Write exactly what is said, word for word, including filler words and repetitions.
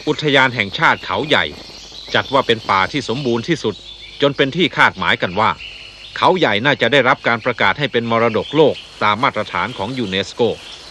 อุทยานแห่งชาติเขาใหญ่จัดว่าเป็นป่าที่สมบูรณ์ที่สุดจนเป็นที่คาดหมายกันว่าเขาใหญ่น่าจะได้รับการประกาศให้เป็นมรดกโลกตามมาตรฐานของยูเนสโก